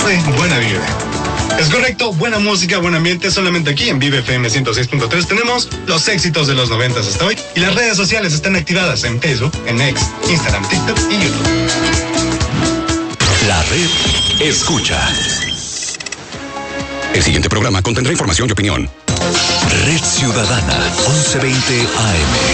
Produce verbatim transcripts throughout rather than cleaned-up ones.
fue buena vibra. Es correcto, buena música, buen ambiente, solamente aquí en Vive F M ciento seis punto tres tenemos los éxitos de los noventas hasta hoy y las redes sociales están activadas en Facebook, en X, Instagram, TikTok y YouTube. La red escucha. El siguiente programa contendrá información y opinión. Red Ciudadana, once veinte A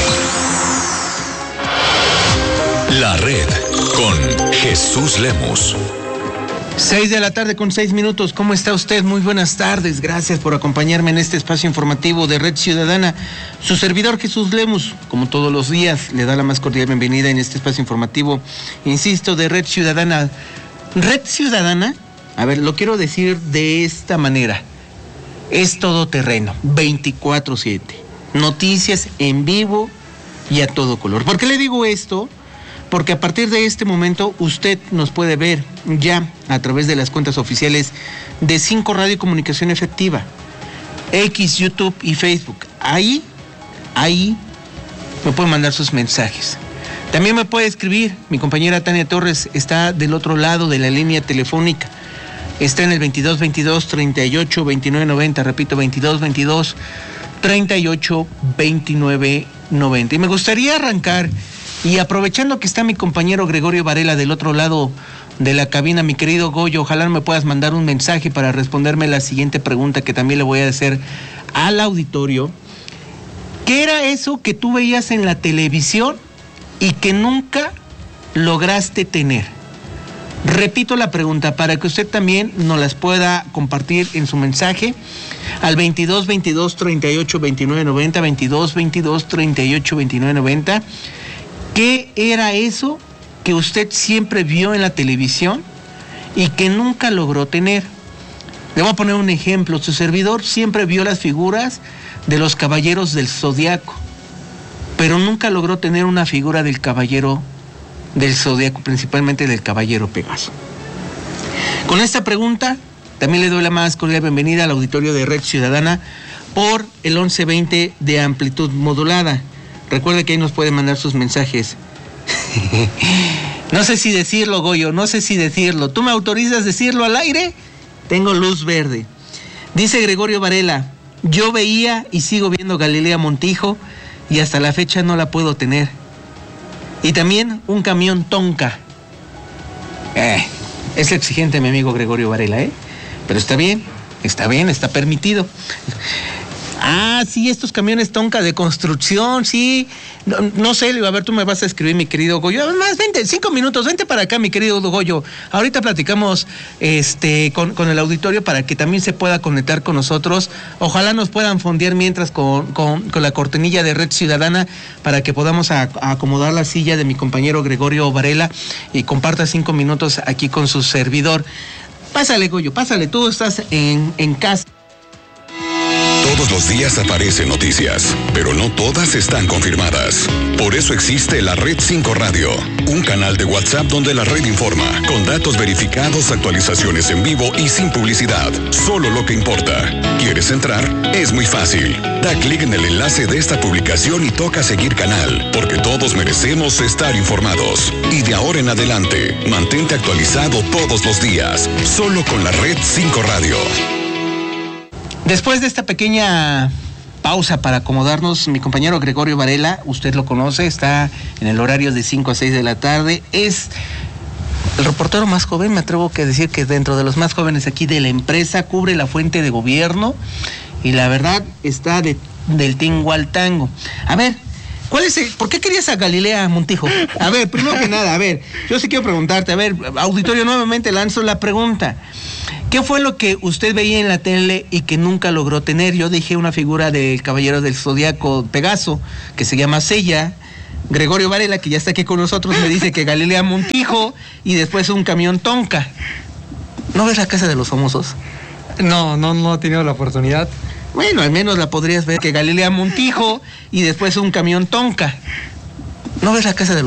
M. La red con Jesús Lemus. Seis de la tarde con seis minutos. ¿Cómo está usted? Muy buenas tardes. Gracias por acompañarme en este espacio informativo de Red Ciudadana. Su servidor Jesús Lemus, como todos los días, le da la más cordial bienvenida en este espacio informativo, insisto, de Red Ciudadana. Red Ciudadana, a ver, lo quiero decir de esta manera. Es todoterreno, veinticuatro siete. Noticias en vivo y a todo color. ¿Por qué le digo esto? Porque a partir de este momento usted nos puede ver ya a través de las cuentas oficiales de cinco Radio Comunicación Efectiva, X, YouTube y Facebook. Ahí, ahí me puede mandar sus mensajes. También me puede escribir. Mi compañera Tania Torres está del otro lado de la línea telefónica. Está en el veintidós veintidós treinta y ocho veintinueve noventa. Repito, veintidós veintidós treinta y ocho veintinueve noventa. Y me gustaría arrancar. Y aprovechando que está mi compañero Gregorio Varela del otro lado de la cabina, mi querido Goyo, ojalá me puedas mandar un mensaje para responderme la siguiente pregunta que también le voy a hacer al auditorio. ¿Qué era eso que tú veías en la televisión y que nunca lograste tener? Repito la pregunta para que usted también nos las pueda compartir en su mensaje al veintidós veintidós treinta y ocho veintinueve noventa, veintidós veintidós treinta y ocho veintinueve noventa. ¿Qué era eso que usted siempre vio en la televisión y que nunca logró tener? Le voy a poner un ejemplo. Su servidor siempre vio las figuras de los caballeros del Zodiaco, pero nunca logró tener una figura del caballero del Zodiaco, principalmente del caballero Pegaso. Con esta pregunta, también le doy la más cordial bienvenida al auditorio de Red Ciudadana por el once veinte de amplitud modulada. Recuerde que ahí nos puede mandar sus mensajes. No sé si decirlo, Goyo, no sé si decirlo. ¿Tú me autorizas decirlo al aire? Tengo luz verde. Dice Gregorio Varela, yo veía y sigo viendo Galilea Montijo y hasta la fecha no la puedo tener. Y también un camión Tonka. Eh, es exigente mi amigo Gregorio Varela, ¿eh? Pero está bien, está bien, está permitido. Ah, sí, estos camiones Tonka de construcción, sí. No, no sé, a ver, tú me vas a escribir, mi querido Goyo. Además, vente, cinco minutos, vente para acá, mi querido Goyo. Ahorita platicamos este, con, con el auditorio para que también se pueda conectar con nosotros. Ojalá nos puedan fondear mientras con, con, con la cortinilla de Red Ciudadana para que podamos a, a acomodar la silla de mi compañero Gregorio Varela y comparta cinco minutos aquí con su servidor. Pásale, Goyo, pásale, tú estás en, en casa. Todos los días aparecen noticias, pero no todas están confirmadas. Por eso existe la Red cinco Radio, un canal de WhatsApp donde la red informa, con datos verificados, actualizaciones en vivo y sin publicidad. Solo lo que importa. ¿Quieres entrar? Es muy fácil. Da clic en el enlace de esta publicación y toca seguir canal, porque todos merecemos estar informados. Y de ahora en adelante, mantente actualizado todos los días, solo con la Red cinco Radio. Después de esta pequeña pausa para acomodarnos, mi compañero Gregorio Varela, usted lo conoce, está en el horario de cinco a seis de la tarde, es el reportero más joven, me atrevo a decir que dentro de los más jóvenes aquí de la empresa, cubre la fuente de gobierno y la verdad está de, del tingo al tango. A ver, ¿cuál es el, ¿por qué querías a Galilea Montijo? A ver, primero que nada, a ver, yo sí quiero preguntarte, a ver, auditorio, nuevamente lanzo la pregunta. ¿Qué fue lo que usted veía en la tele y que nunca logró tener? Yo dije una figura del caballero del Zodiaco Pegaso, que se llama Sella. Gregorio Varela, que ya está aquí con nosotros, me dice que Galilea Montijo y después un camión Tonka. ¿No ves La Casa de los Famosos? No, no, no he tenido la oportunidad. Bueno, al menos la podrías ver, que Galilea Montijo y después un camión Tonka. ¿No ves La Casa de los